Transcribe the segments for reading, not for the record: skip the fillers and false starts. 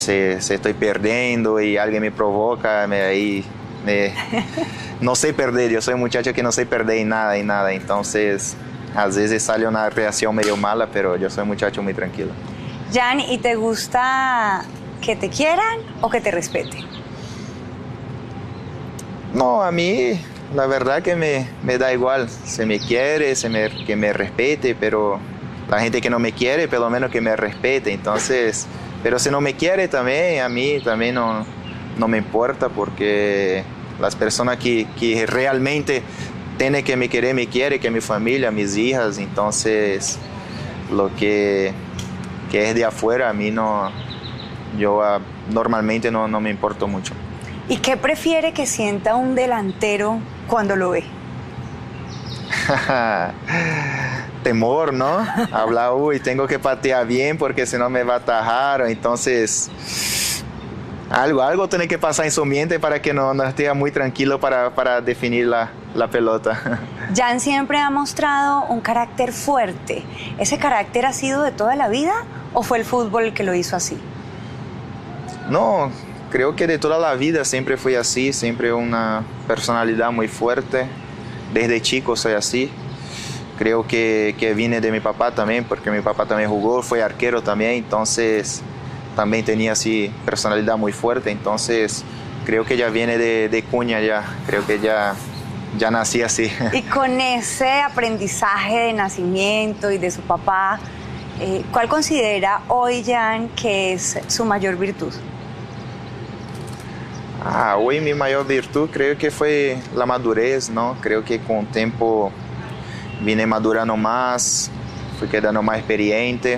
Se estoy perdiendo y alguien me provoca, no sé perder, yo soy un muchacho que no sé perder en nada, entonces a veces sale una reacción medio mala, pero yo soy un muchacho muy tranquilo. Jan, ¿y te gusta que te quieran o que te respeten? No, a mí la verdad que me da igual, se me quiere, que me respete, pero la gente que no me quiere, por lo menos que me respete, entonces... Pero si no me quiere también, a mí también no me importa, porque las personas que realmente tienen que me quiere, que mi familia, mis hijas, entonces lo que es de afuera a mí yo normalmente no me importo mucho. ¿Y qué prefiere que sienta un delantero cuando lo ve? Temor, ¿no? Habla, uy, tengo que patear bien porque si no me va a atajar. Entonces, algo tiene que pasar en su mente para que no esté muy tranquilo para definir la pelota. Jan siempre ha mostrado un carácter fuerte. ¿Ese carácter ha sido de toda la vida o fue el fútbol el que lo hizo así? No, creo que de toda la vida siempre fui así, siempre una personalidad muy fuerte. Desde chico soy así. Creo que viene de mi papá también, porque mi papá también jugó, fue arquero también, entonces también tenía así personalidad muy fuerte, entonces creo que ya viene de cuña ya, creo que ya nací así. Y con ese aprendizaje de nacimiento y de su papá, ¿cuál considera hoy Jan que es su mayor virtud? Hoy mi mayor virtud creo que fue la madurez, ¿no? Creo que con el tiempo vine madurando más, fui quedando más experiente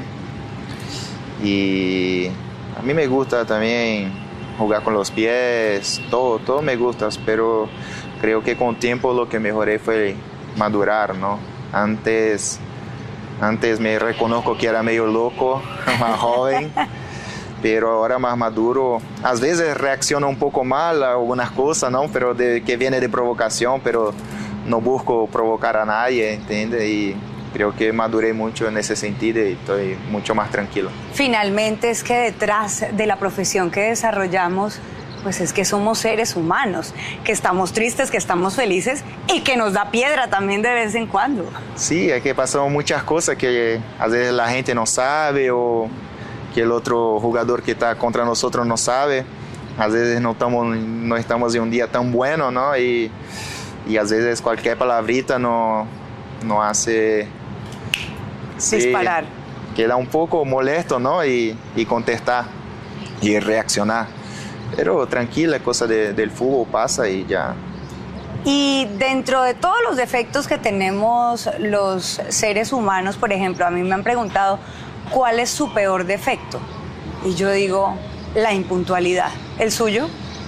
y a mí me gusta también jugar con los pies, todo me gusta, pero creo que con el tiempo lo que mejoré fue madurar, ¿no? Antes me reconozco que era medio loco, más joven, pero ahora más maduro. A veces reacciono un poco mal a algunas cosas, ¿no? Pero que viene de provocación, pero no busco provocar a nadie, ¿entiendes? Y creo que maduré mucho en ese sentido y estoy mucho más tranquilo. Finalmente es que detrás de la profesión que desarrollamos, pues es que somos seres humanos, que estamos tristes, que estamos felices y que nos da piedra también de vez en cuando. Sí, es que pasan muchas cosas que a veces la gente no sabe o que el otro jugador que está contra nosotros no sabe. A veces no estamos en un día tan bueno, ¿no? Y a veces cualquier palabrita no hace... Disparar. Queda un poco molesto, ¿no? Y contestar y reaccionar. Pero tranquila, cosa del fútbol pasa y ya. Y dentro de todos los defectos que tenemos los seres humanos, por ejemplo, a mí me han preguntado, ¿cuál es su peor defecto? Y yo digo, la impuntualidad. ¿El suyo?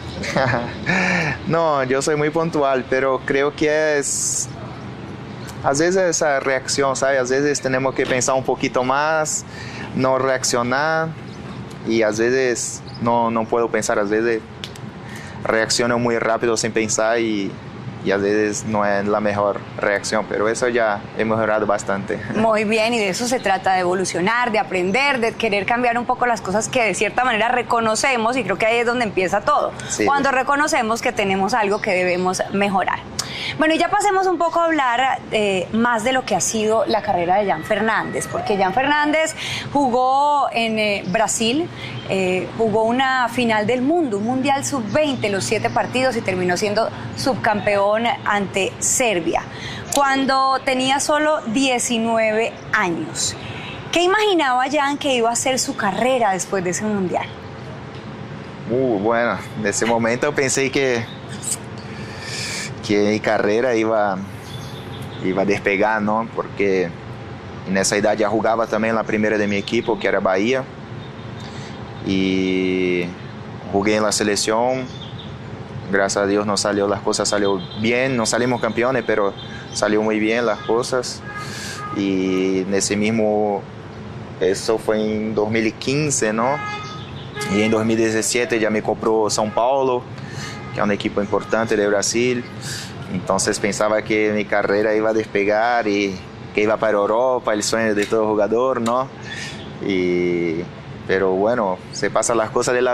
No, yo soy muy puntual, pero creo que es... A veces esa reacción, ¿sabes? A veces tenemos que pensar un poquito más, no reaccionar, y a veces no puedo pensar, a veces reacciono muy rápido sin pensar y a veces no es la mejor reacción, pero eso ya he mejorado bastante. Muy bien, y de eso se trata, de evolucionar, de aprender, de querer cambiar un poco las cosas que de cierta manera reconocemos, y creo que ahí es donde empieza todo, sí. Cuando reconocemos que tenemos algo que debemos mejorar. Bueno, y ya pasemos un poco a hablar más de lo que ha sido la carrera de Jan Fernández, porque Jan Fernández jugó en Brasil, jugó una final del mundo, un Mundial Sub-20, los 7 partidos, y terminó siendo subcampeón ante Serbia, cuando tenía solo 19 años. ¿Qué imaginaba Jan que iba a ser su carrera después de ese Mundial? Bueno, en ese momento pensé que mi carrera iba a despegar, ¿no? Porque en esa edad ya jugaba también la primera de mi equipo, que era Bahía, y jugué en la selección. Gracias a Dios las cosas salió bien, no salimos campeones, pero salió muy bien las cosas. Y en ese mismo, eso fue en 2015, ¿no? Y en 2017 ya me compró São Paulo, que es un equipo importante de Brasil. Entonces pensaba que mi carrera iba a despegar y que iba para Europa, el sueño de todo jugador, ¿no? Y pero bueno, se pasan las cosas de la